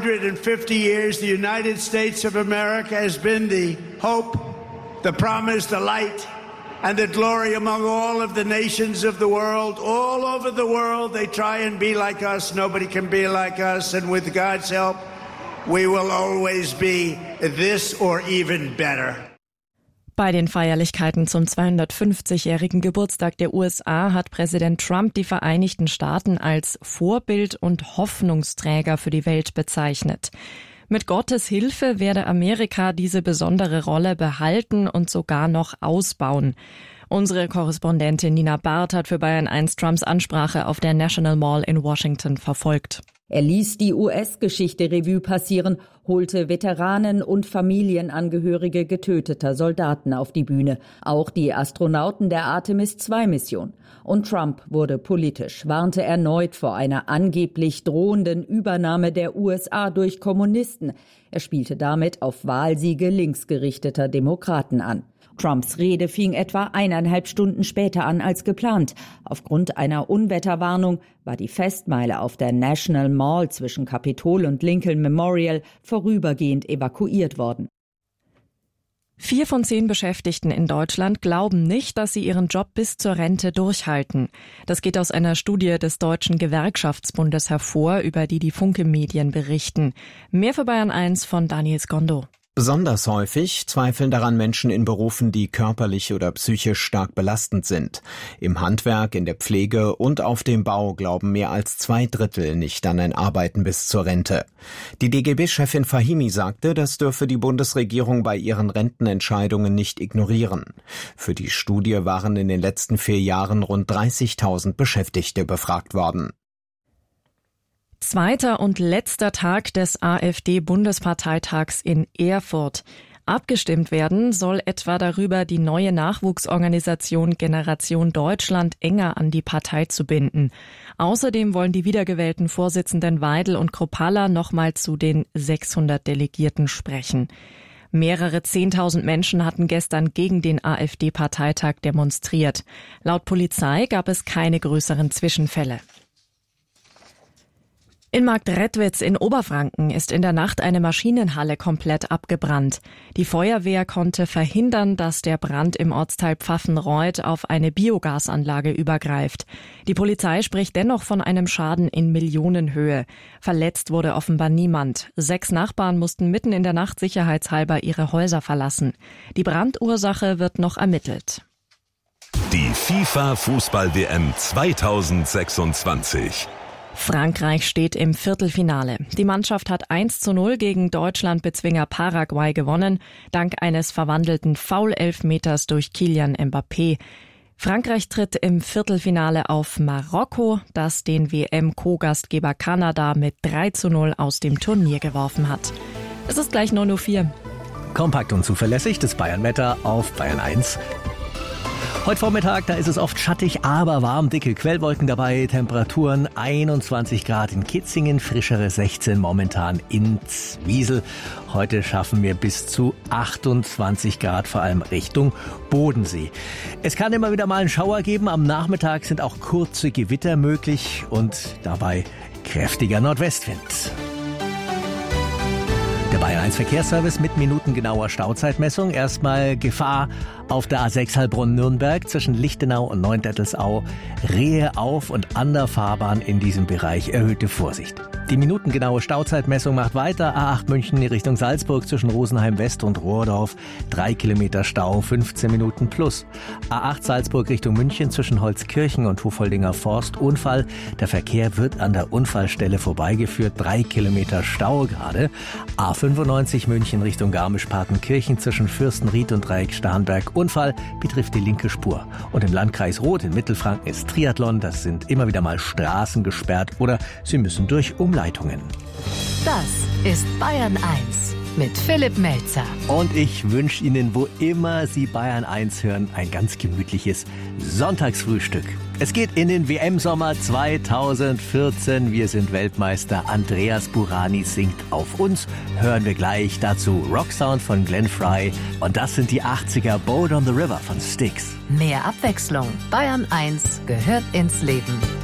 150 years, the United States of America has been the hope, the promise, the light, and the glory among all of the nations of the world. All over the world, they try and be like us. Nobody can be like us. And with God's help, we will always be this or even better. Bei den Feierlichkeiten zum 250-jährigen Geburtstag der USA hat Präsident Trump die Vereinigten Staaten als Vorbild und Hoffnungsträger für die Welt bezeichnet. Mit Gottes Hilfe werde Amerika diese besondere Rolle behalten und sogar noch ausbauen. Unsere Korrespondentin Nina Barth hat für Bayern 1 Trumps Ansprache auf der National Mall in Washington verfolgt. Er ließ die US-Geschichte Revue passieren, holte Veteranen und Familienangehörige getöteter Soldaten auf die Bühne, auch die Astronauten der Artemis-II-Mission. Und Trump wurde politisch, warnte erneut vor einer angeblich drohenden Übernahme der USA durch Kommunisten. Er spielte damit auf Wahlsiege linksgerichteter Demokraten an. Trumps Rede fing etwa 1,5 Stunden später an als geplant. Aufgrund einer Unwetterwarnung war die Festmeile auf der National Mall zwischen Kapitol und Lincoln Memorial vorübergehend evakuiert worden. 4 von 10 Beschäftigten in Deutschland glauben nicht, dass sie ihren Job bis zur Rente durchhalten. Das geht aus einer Studie des Deutschen Gewerkschaftsbundes hervor, über die Funke Medien berichten. Mehr für Bayern 1 von Daniel Skondo. Besonders häufig zweifeln daran Menschen in Berufen, die körperlich oder psychisch stark belastend sind. Im Handwerk, in der Pflege und auf dem Bau glauben mehr als 2/3 nicht an ein Arbeiten bis zur Rente. Die DGB-Chefin Fahimi sagte, das dürfe die Bundesregierung bei ihren Rentenentscheidungen nicht ignorieren. Für die Studie waren in den letzten 4 Jahren rund 30.000 Beschäftigte befragt worden. Zweiter und letzter Tag des AfD-Bundesparteitags in Erfurt. Abgestimmt werden soll etwa darüber, die neue Nachwuchsorganisation Generation Deutschland enger an die Partei zu binden. Außerdem wollen die wiedergewählten Vorsitzenden Weidel und Kruppalla nochmal zu den 600 Delegierten sprechen. Mehrere 10.000 Menschen hatten gestern gegen den AfD-Parteitag demonstriert. Laut Polizei gab es keine größeren Zwischenfälle. In Marktredwitz in Oberfranken ist in der Nacht eine Maschinenhalle komplett abgebrannt. Die Feuerwehr konnte verhindern, dass der Brand im Ortsteil Pfaffenreuth auf eine Biogasanlage übergreift. Die Polizei spricht dennoch von einem Schaden in Millionenhöhe. Verletzt wurde offenbar niemand. 6 Nachbarn mussten mitten in der Nacht sicherheitshalber ihre Häuser verlassen. Die Brandursache wird noch ermittelt. Die FIFA-Fußball-WM 2026. Frankreich steht im Viertelfinale. Die Mannschaft hat 1:0 gegen Deutschland-Bezwinger Paraguay gewonnen, dank eines verwandelten Foul-Elfmeters durch Kylian Mbappé. Frankreich tritt im Viertelfinale auf Marokko, das den WM-Co-Gastgeber Kanada mit 3:0 aus dem Turnier geworfen hat. Es ist gleich 9:04 Uhr. Kompakt und zuverlässig, das Bayern-Wetter auf Bayern 1. Heute Vormittag, da ist es oft schattig, aber warm, dicke Quellwolken dabei, Temperaturen 21 Grad in Kitzingen, frischere 16 momentan in Zwiesel. Heute schaffen wir bis zu 28 Grad, vor allem Richtung Bodensee. Es kann immer wieder mal einen Schauer geben, am Nachmittag sind auch kurze Gewitter möglich und dabei kräftiger Nordwestwind. Der Bayern 1 Verkehrsservice mit minutengenauer Stauzeitmessung. Erstmal Gefahr auf der A6 Heilbronn-Nürnberg zwischen Lichtenau und Neundettelsau. Rehe auf und an der Fahrbahn in diesem Bereich erhöhte Vorsicht. Die minutengenaue Stauzeitmessung macht weiter. A8 München Richtung Salzburg zwischen Rosenheim West und Rohrdorf. 3 Kilometer Stau, 15 Minuten plus. A8 Salzburg Richtung München zwischen Holzkirchen und Hufoldinger Forst. Unfall. Der Verkehr wird an der Unfallstelle vorbeigeführt. 3 Kilometer Stau gerade. A95 München Richtung Garmisch-Partenkirchen zwischen Fürstenried und Dreieck-Starnberg. Unfall betrifft die linke Spur. Und im Landkreis Roth in Mittelfranken ist Triathlon. Das sind immer wieder mal Straßen gesperrt oder sie müssen durch Umleitungen. Das ist Bayern 1 mit Philipp Melzer. Und ich wünsche Ihnen, wo immer Sie Bayern 1 hören, ein ganz gemütliches Sonntagsfrühstück. Es geht in den WM-Sommer 2014. Wir sind Weltmeister. Andreas Burani singt auf uns. Hören wir gleich dazu Rocksound von Glenn Frey. Und das sind die 80er Boat on the River von Styx. Mehr Abwechslung. Bayern 1 gehört ins Leben.